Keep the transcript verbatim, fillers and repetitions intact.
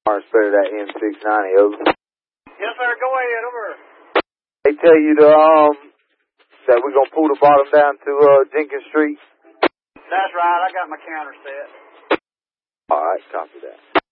Are spare that M six ninety, over. Yes, sir. Go ahead, over. They tell you to, um, that we're going to pull the bottom down to, uh, Jenkins Street? That's right. I got my counter set. All right, copy that.